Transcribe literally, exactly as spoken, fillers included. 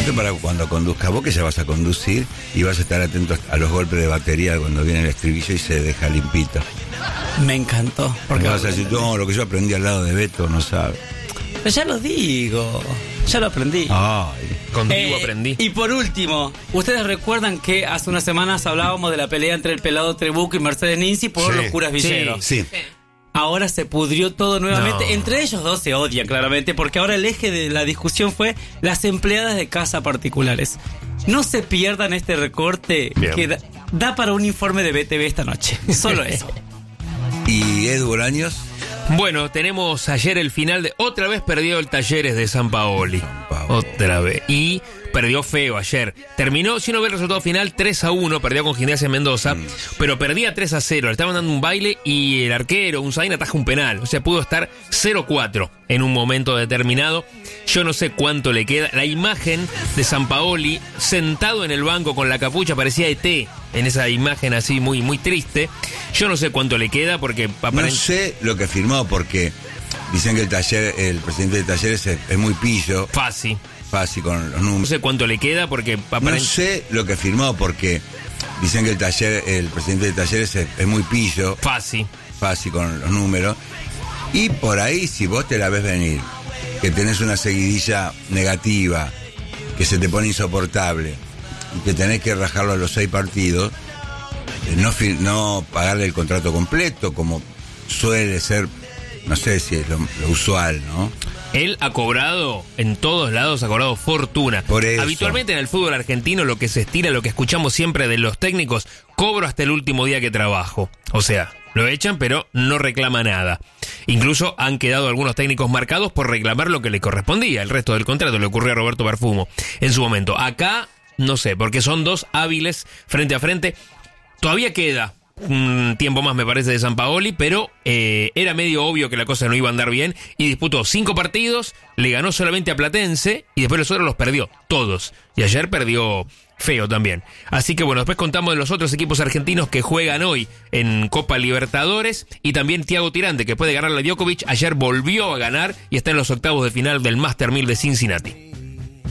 Esto para cuando conduzcas, vos que ya vas a conducir y vas a estar atento a los golpes de batería cuando viene el estribillo y se deja limpito. Me encantó. Porque vas a decir, no, lo que yo aprendí al lado de Beto, no sabe. Pero ya lo digo, ya lo aprendí. Ay, contigo Eh, aprendí. Y por último, ¿ustedes recuerdan que hace unas semanas hablábamos de la pelea entre el pelado Trebuco y Mercedes Ninzi por Sí. los curas villeros? sí. Ahora se pudrió todo nuevamente. No. Entre ellos dos se odian claramente, porque ahora el eje de la discusión fue las empleadas de casa particulares. No se pierdan este recorte Bien. que da, da para un informe de B T V esta noche. Solo eso. ¿Y Edu Bolaños? Bueno, tenemos ayer el final de... Otra vez perdió el Talleres de San Paoli. San Paoli. Otra vez. Y perdió feo ayer. Terminó, si uno ve el resultado final, tres a uno. Perdió con Gimnasia en Mendoza. Mm. Pero perdía tres a cero. Le estaban dando un baile y el arquero, un Zain, ataja un penal. O sea, pudo estar cero cuatro en un momento determinado. Yo no sé cuánto le queda. La imagen de San Paoli sentado en el banco con la capucha parecía E T en esa imagen así muy, muy triste. Yo no sé cuánto le queda porque... No sé lo que firmó porque dicen que el taller, el presidente del taller es, es muy pillo. Fácil. Fácil con los números. No sé cuánto le queda porque... No sé lo que firmó porque dicen que el taller, el presidente del taller es, es muy pillo. Fácil. Fácil con los números. Y por ahí, si vos te la ves venir, que tenés una seguidilla negativa, que se te pone insoportable, y que tenés que rajarlo a los seis partidos, no, no pagarle el contrato completo, como suele ser, no sé si es lo, lo usual, ¿no? Él ha cobrado, en todos lados ha cobrado fortuna. Por eso. Habitualmente en el fútbol argentino lo que se estira, lo que escuchamos siempre de los técnicos, cobro hasta el último día que trabajo. O sea, lo echan pero no reclama nada. Incluso han quedado algunos técnicos marcados por reclamar lo que le correspondía. El resto del contrato le ocurrió a Roberto Perfumo en su momento. Acá, no sé, porque son dos hábiles frente a frente. Todavía queda un tiempo más, me parece, de San Paoli, pero eh, era medio obvio que la cosa no iba a andar bien y disputó cinco partidos, le ganó solamente a Platense y después los otros los perdió, todos. Y ayer perdió feo también. Así que bueno, después contamos de los otros equipos argentinos que juegan hoy en Copa Libertadores y también Thiago Tirante, que puede ganar a Djokovic, ayer volvió a ganar y está en los octavos de final del Master mil de Cincinnati.